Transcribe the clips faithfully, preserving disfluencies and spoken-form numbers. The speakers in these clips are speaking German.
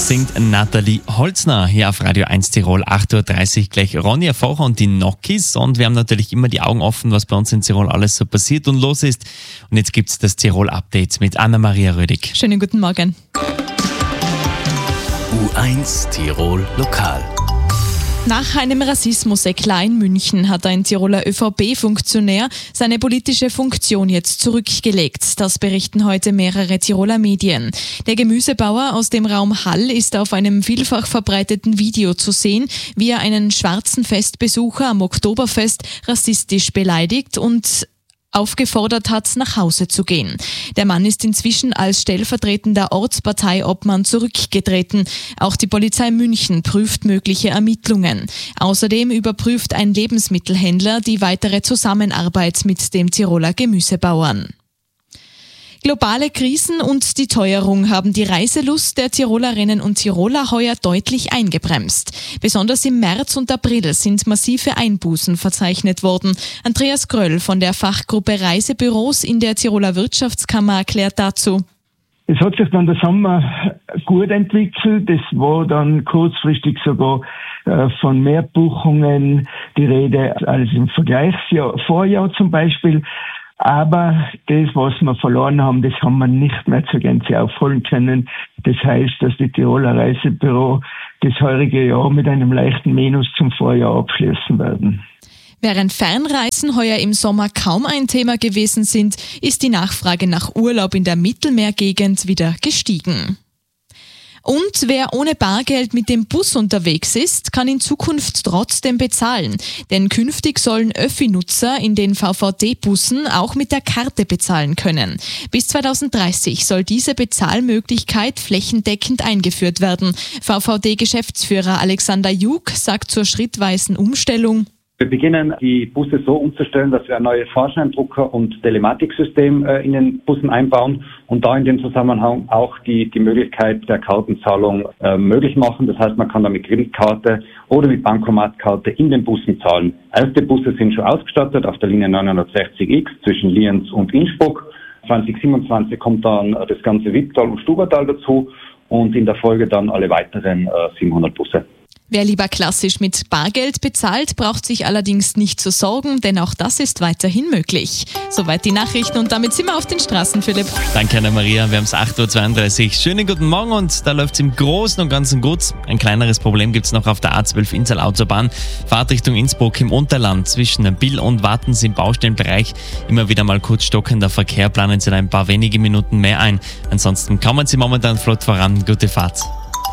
singt Nathalie Holzner hier auf Radio eins Tirol, acht Uhr dreißig gleich Ronja Focher und die Nokis. Und wir haben natürlich immer die Augen offen, was bei uns in Tirol alles so passiert und los ist. Und jetzt gibt es das Tirol-Update mit Anna-Maria Rödig. Schönen guten Morgen. U eins Tirol Lokal. Nach einem Rassismus-Eklat in München hat ein Tiroler ÖVP-Funktionär seine politische Funktion jetzt zurückgelegt. Das berichten heute mehrere Tiroler Medien. Der Gemüsebauer aus dem Raum Hall ist auf einem vielfach verbreiteten Video zu sehen, wie er einen schwarzen Festbesucher am Oktoberfest rassistisch beleidigt und aufgefordert hat, nach Hause zu gehen. Der Mann ist inzwischen als stellvertretender Ortsparteiobmann zurückgetreten. Auch die Polizei München prüft mögliche Ermittlungen. Außerdem überprüft ein Lebensmittelhändler die weitere Zusammenarbeit mit dem Tiroler Gemüsebauern. Globale Krisen und die Teuerung haben die Reiselust der Tirolerinnen und Tiroler heuer deutlich eingebremst. Besonders im März und April sind massive Einbußen verzeichnet worden. Andreas Gröll von der Fachgruppe Reisebüros in der Tiroler Wirtschaftskammer erklärt dazu: Es hat sich dann der Sommer gut entwickelt. Es war dann kurzfristig sogar äh, von mehr Buchungen die Rede als im Vergleichsjahr, Vorjahr zum Beispiel. Aber das, was wir verloren haben, das haben wir nicht mehr zur Gänze aufholen können. Das heißt, dass die Tiroler Reisebüro das heurige Jahr mit einem leichten Minus zum Vorjahr abschließen werden. Während Fernreisen heuer im Sommer kaum ein Thema gewesen sind, ist die Nachfrage nach Urlaub in der Mittelmeergegend wieder gestiegen. Und wer ohne Bargeld mit dem Bus unterwegs ist, kann in Zukunft trotzdem bezahlen. Denn künftig sollen Öffi-Nutzer in den V V D-Bussen auch mit der Karte bezahlen können. Bis zwanzig dreißig soll diese Bezahlmöglichkeit flächendeckend eingeführt werden. V V D-Geschäftsführer Alexander Jug sagt zur schrittweisen Umstellung: Wir beginnen, die Busse so umzustellen, dass wir ein neues Fahrscheindrucker- und Telematiksystem äh, in den Bussen einbauen und da in dem Zusammenhang auch die, die Möglichkeit der Kartenzahlung äh, möglich machen. Das heißt, man kann da mit Kreditkarte oder mit Bankomatkarte in den Bussen zahlen. Erste Busse sind schon ausgestattet auf der Linie neunhundertsechzig X zwischen Lienz und Innsbruck. zwanzig siebenundzwanzig kommt dann äh, das ganze Wipptal und Stubertal dazu und in der Folge dann alle weiteren äh, siebenhundert Busse. Wer lieber klassisch mit Bargeld bezahlt, braucht sich allerdings nicht zu sorgen, denn auch das ist weiterhin möglich. Soweit die Nachrichten und damit sind wir auf den Straßen, Philipp. Danke, Anna-Maria. Wir haben es acht Uhr zweiunddreißig. Schönen guten Morgen und da läuft es im Großen und Ganzen gut. Ein kleineres Problem gibt es noch auf der A zwölf Innsal Autobahn. Fahrt Richtung Innsbruck im Unterland zwischen Bill und Wattens im Baustellenbereich. Immer wieder mal kurz stockender Verkehr, planen Sie da ein paar wenige Minuten mehr ein. Ansonsten kommen Sie momentan flott voran. Gute Fahrt.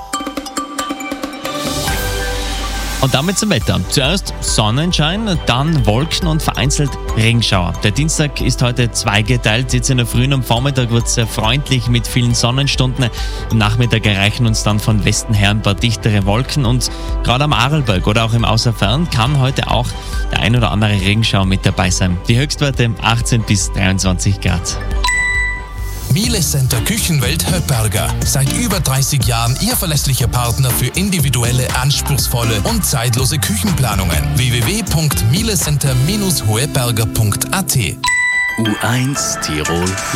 Und damit zum Wetter. Zuerst Sonnenschein, dann Wolken und vereinzelt Regenschauer. Der Dienstag ist heute zweigeteilt. Jetzt in der Früh und am Vormittag wird es sehr freundlich mit vielen Sonnenstunden. Am Nachmittag erreichen uns dann von Westen her ein paar dichtere Wolken. Und gerade am Arlberg oder auch im Außerfern kann heute auch der ein oder andere Regenschauer mit dabei sein. Die Höchstwerte achtzehn bis dreiundzwanzig Grad. Miele Center Küchenwelt Höpperger. Seit über dreißig Jahren Ihr verlässlicher Partner für individuelle, anspruchsvolle und zeitlose Küchenplanungen. w w w punkt mielecenter Bindestrich hoeberger punkt a t. U eins Tirol